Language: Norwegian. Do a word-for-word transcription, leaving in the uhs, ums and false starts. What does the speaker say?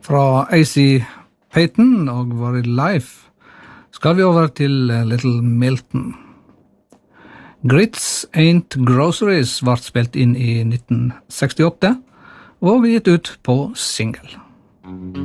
Fra A C Payton og Very Life skal vi over til Little Milton. Grits Ain't Groceries var spilt inn i nitten sekstiåtte og gitt ut på single.